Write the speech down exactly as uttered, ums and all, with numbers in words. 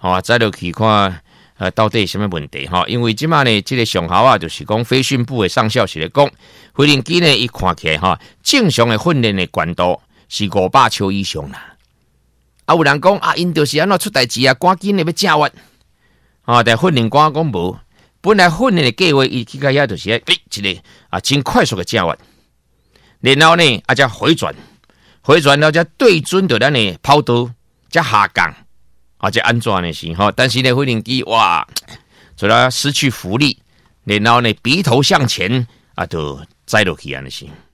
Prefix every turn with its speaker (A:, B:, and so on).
A: 哦，再落去看。呃，到底什么问题哈？因为即马呢，这个上校啊，就是讲飞训部的上校是咧讲，飞行机呢，伊看起来哈，正常的训练的高度是五百尺以上啦。啊，有人讲啊，因就是安怎出代志啊，赶紧的要正挖啊，但训练官讲无，本来训练的计划伊去到遐就是诶，一个啊，真快速的正挖，然后呢，啊，再回转，回转了再对准着咱的跑道，再下降。啊，这安怎呢是哈？但是呢，飞行机哇，除了失去浮力，然后呢，鼻头向前啊，就栽落去安尼是。